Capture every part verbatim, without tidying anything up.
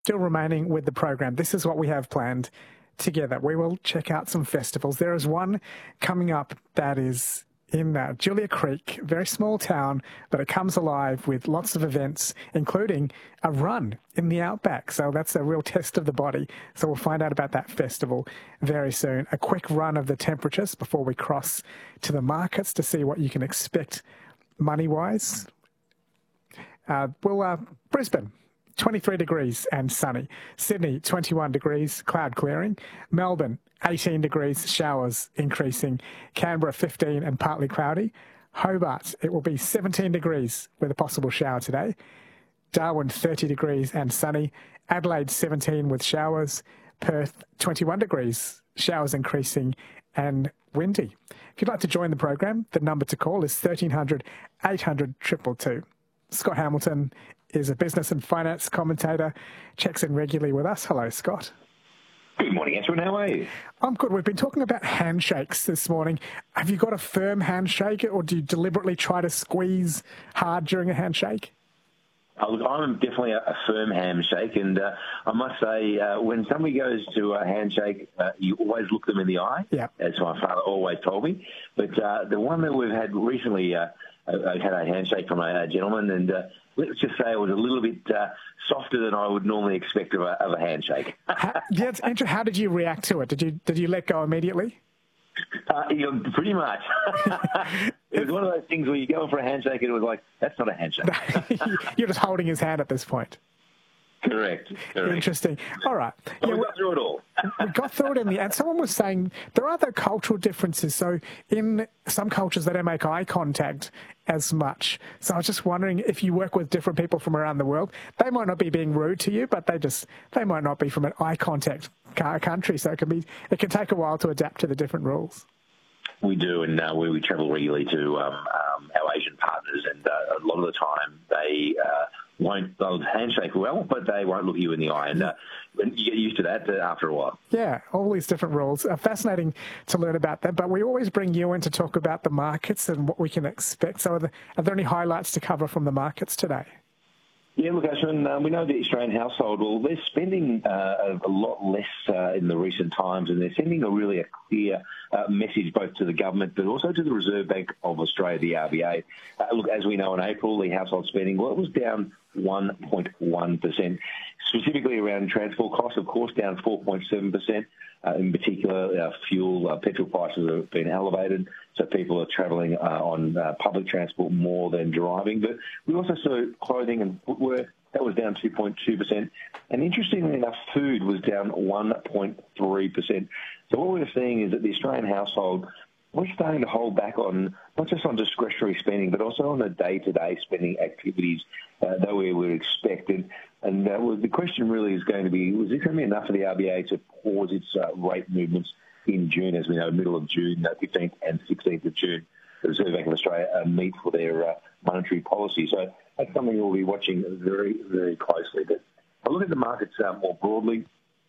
Still remaining with the program, this is what we have planned together. We will check out some festivals. There is one coming up that is in uh, Julia Creek, very small town, but it comes alive with lots of events, including a run in the outback. So that's a real test of the body. So we'll find out about that festival very soon. A quick run of the temperatures before we cross to the markets to see what you can expect money-wise. Uh, well, uh, Brisbane, twenty-three degrees and sunny. Sydney, twenty-one degrees, cloud clearing. Melbourne, eighteen degrees, showers increasing. Canberra, fifteen and partly cloudy. Hobart, it will be seventeen degrees with a possible shower today. Darwin, thirty degrees and sunny. Adelaide, seventeen with showers. Perth, twenty-one degrees, showers increasing and windy. If you'd like to join the program, the number to call is thirteen hundred, eight hundred, two two two. Scott Hamilton is a business and finance commentator, checks in regularly with us. Hello, Scott. Good morning, Ezra. How are you? I'm good. We've been talking about handshakes this morning. Have you got a firm handshake, or do you deliberately try to squeeze hard during a handshake? Oh, look, I'm definitely a, a firm handshake, and uh, I must say, uh, when somebody goes to a handshake, uh, you always look them in the eye, yeah. as my father always told me. But uh, the one that we've had recently, uh, I had a handshake from a, a gentleman, and uh, let's just say it was a little bit uh, softer than I would normally expect of a, of a handshake. how, yeah, it's interesting. How did you react to it? Did you did you let go immediately? Uh, you know, pretty much. It was one of those things where you go for a handshake and it was like, that's not a handshake. You're just holding his hand at this point. Correct. Correct. Interesting. All right. But yeah, we got through it all. we got through it in the end. Someone was saying there are other cultural differences. So in some cultures, they don't make eye contact as much. So I was just wondering, if you work with different people from around the world, they might not be being rude to you, but they just they might not be from an eye contact country. So it can be it can take a while to adapt to the different rules. We do, and uh, we, we travel regularly to um, um, our Asian partners, and uh, a lot of the time they uh, won't, they'll handshake well, but they won't look you in the eye, and uh, you get used to that uh, after a while. Yeah, all these different rules. Uh, fascinating to learn about that, but we always bring you in to talk about the markets and what we can expect. So are there, are there any highlights to cover from the markets today? Yeah, look, Ashwin, uh, we know the Australian household, well, they're spending uh, a lot less uh, in the recent times, and they're sending a really a clear uh, message both to the government but also to the Reserve Bank of Australia, the R B A. Uh, look, as we know, in April, the household spending, well, it was down one point one percent, specifically around transport costs, of course, down four point seven percent. Uh, in particular, uh, fuel, uh, petrol prices have been elevated, so people are travelling uh, on uh, public transport more than driving. But we also saw clothing and footwear, that was down two point two percent. And interestingly enough, food was down one point three percent. So what we're seeing is that the Australian household, we're starting to hold back on, not just on discretionary spending, but also on the day-to-day spending activities uh, that we would expect. And, and uh, well, the question really is going to be, was it going to be enough for the R B A to pause its uh, rate movements in June? As we know, middle of June, uh, fifteenth and sixteenth of June, the Reserve Bank of Australia uh, meet for their uh, monetary policy. So that's something we'll be watching very, very closely. But if I look at the markets uh, more broadly,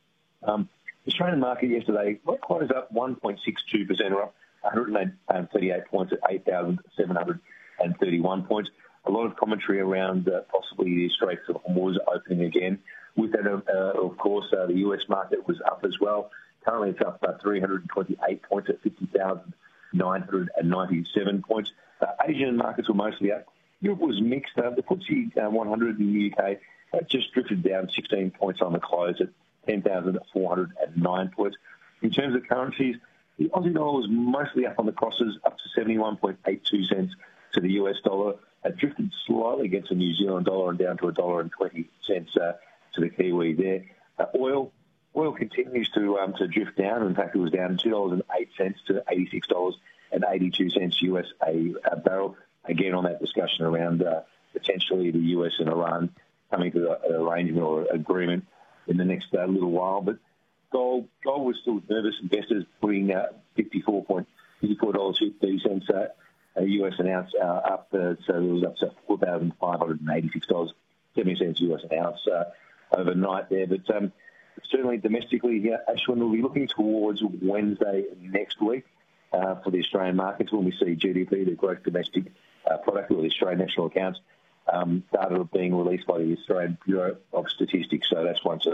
um, the Australian market yesterday closed up one point six two percent, or up one hundred thirty-eight points at eight thousand seven hundred thirty-one points. A lot of commentary around uh, possibly the Straits of Hormuz opening again. With that, uh, of course, uh, the U S market was up as well. Currently, it's up uh, three hundred twenty-eight points at fifty thousand nine hundred ninety-seven points. Uh, Asian markets were mostly up. Europe was mixed. Uh, the F T S E uh, one hundred in the U K uh, just drifted down sixteen points on the close at ten thousand four hundred nine points. In terms of currencies, the Aussie dollar was mostly up on the crosses, up to seventy-one point eight two cents to the U S dollar. It drifted slightly against the New Zealand dollar and down to a dollar and twenty cents uh, to the Kiwi there. Uh, oil oil continues to um, to drift down. In fact, it was down two dollars and eight cents to eighty-six dollars and eighty-two cents U S a, a barrel. Again, on that discussion around uh, potentially the U S and Iran coming to an arrangement or agreement in the next uh, little while. But gold gold was still nervous. Investors putting uh, fifty-four dollars fifty cents uh, a U S an ounce uh, up, uh, so it was up to four thousand five hundred eighty-six dollars seventy cents U S an ounce uh, overnight there. But um, certainly domestically, yeah, Ashwin will be looking towards Wednesday next week uh, for the Australian markets when we see G D P, the gross domestic uh, product, or the Australian national accounts, um, data being released by the Australian Bureau of Statistics. So that's one to